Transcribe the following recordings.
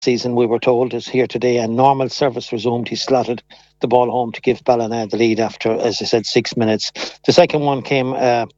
season, we were told, is here today, and normal service resumed. He slotted the ball home to give Ballina the lead after, as I said, 6 minutes. The second one came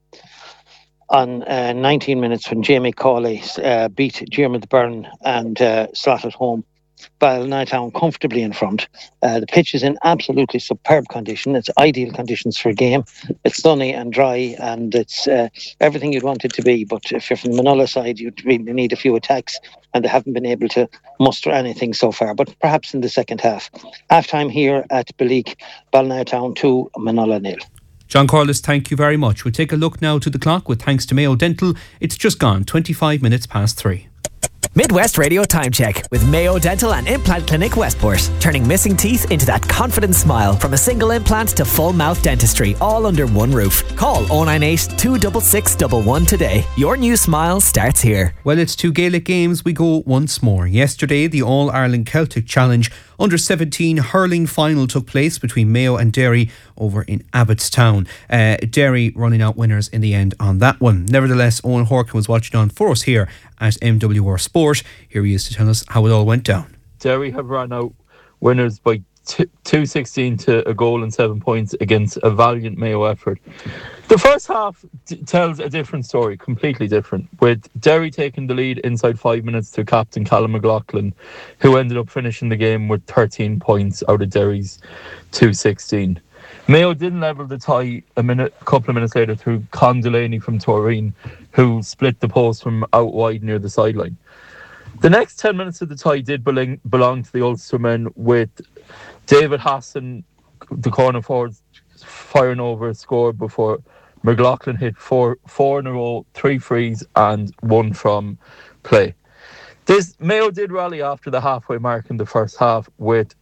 on 19 minutes when Jamie Cawley beat Diarmuid Byrne and slotted home Ballinatown comfortably in front. The pitch is in absolutely superb condition. It's ideal conditions for a game. It's sunny and dry, and it's everything you'd want it to be. But if you're from the Manola side, you'd really need a few attacks, and they haven't been able to muster anything so far, but perhaps in the second half. Half-time here at Beleek, Ballinatown 2, Manola 0. John Corliss, thank you very much. We'll take a look now to the clock with thanks to Mayo Dental. It's just gone 25 minutes past 3. Midwest Radio Time Check with Mayo Dental and Implant Clinic Westport. Turning missing teeth into that confident smile. From a single implant to full mouth dentistry, all under one roof. Call 098 266 111 today. Your new smile starts here. Well, it's to Gaelic games we go once more. Yesterday, the All-Ireland Celtic Challenge Under-17 hurling final took place between Mayo and Derry over in Abbottstown. Derry running out winners in the end on that one. Nevertheless, Owen Horkin was watching on for us here at MWR Sport. Here he is to tell us how it all went down. Derry have run out winners by 2-16 to a goal and 7 points against a valiant Mayo effort. The first half tells a different story, completely different, with Derry taking the lead inside 5 minutes to captain Callum McLaughlin, who ended up finishing the game with 13 points out of Derry's 2-16. Mayo didn't level the tie a couple of minutes later through Con Delaney from Torreen, who split the post from out wide near the sideline. The next 10 minutes of the tie did belong to the Ulstermen, with David Hassan, the corner forward, firing over a score before McLaughlin hit four in a row, 3 frees and 1 from play. Mayo did rally after the halfway mark in the first half, with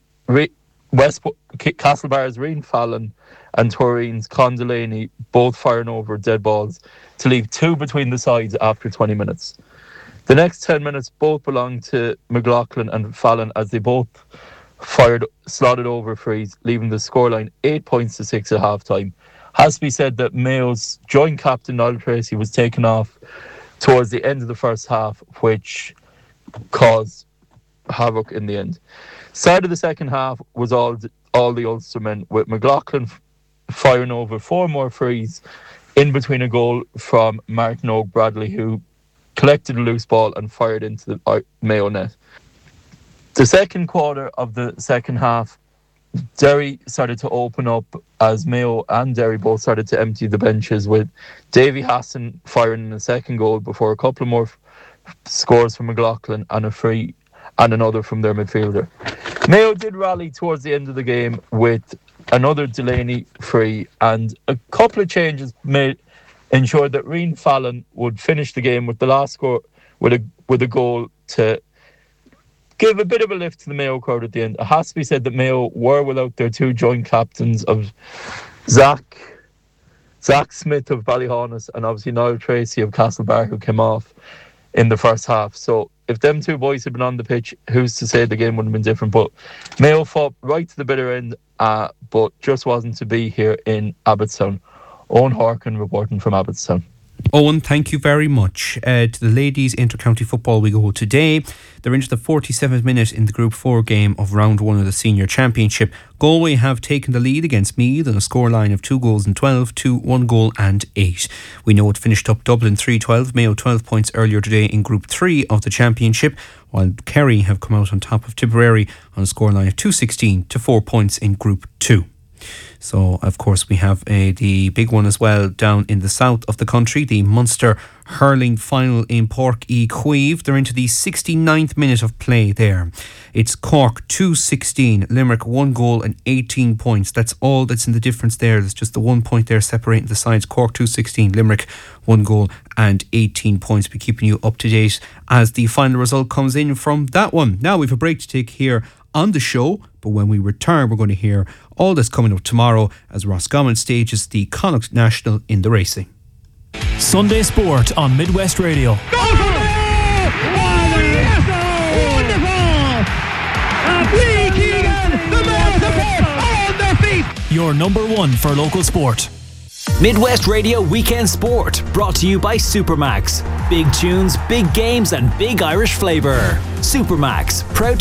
Castlebar's Rian Fallon and Torreen's Con Delaney both firing over dead balls to leave 2 between the sides after 20 minutes. The next 10 minutes both belonged to McLaughlin and Fallon, as they both slotted over frees, leaving the scoreline 8 points to 6 at half time. Has to be said that Mayo's joint captain Niall Tracy was taken off towards the end of the first half, which caused havoc in the end. Start of the second half was all the Ulstermen, with McLaughlin firing over 4 more frees in between a goal from Martin O'Bradley, who collected a loose ball and fired into the Mayo net. The second quarter of the second half, Derry started to open up as Mayo and Derry both started to empty the benches, with Davy Hassan firing in a second goal before a couple of more scores from McLaughlin and a free and another from their midfielder. Mayo did rally towards the end of the game with another Delaney free, and a couple of changes ensured that Rian Fallon would finish the game with the last score with a goal to give a bit of a lift to the Mayo crowd at the end. It has to be said that Mayo were without their 2 joint captains of Zach Smith of Ballyhaunis and obviously Niall Tracy of Castlebar, who came off in the first half. So if them 2 boys had been on the pitch, who's to say the game wouldn't have been different? But Mayo fought right to the bitter end, but just wasn't to be here in Abbottstown. Owen Horkin reporting from Abbottstown. Owen, thank you very much. To the ladies' inter-county football we go today. They're into the 47th minute in the Group 4 game of round 1 of the Senior Championship. Galway have taken the lead against Meath on a scoreline of 2 goals and 12 to 1 goal and 8. We know it finished up Dublin 3-12, Mayo 12 points earlier today in Group 3 of the Championship, while Kerry have come out on top of Tipperary on a scoreline of 2-16 to 4 points in Group 2. So, of course, we have the big one as well down in the south of the country, the Munster hurling final in Páirc Uí Chaoimh. They're into the 69th minute of play there. It's Cork 2-16, Limerick 1 goal and 18 points. That's all that's in the difference there. There's just the 1 point there separating the sides. Cork 2-16, Limerick 1 goal and 18 points. Be keeping you up to date as the final result comes in from that one. Now we have a break to take here on the show, but when we return we're going to hear all that's coming up tomorrow as Roscommon stages the Connacht National in the racing. Sunday Sport on Midwest Radio. Your number 1 for local sport. Midwest Radio Weekend Sport, brought to you by Supermax. Big tunes, big games, and big Irish flavour. Supermax, proud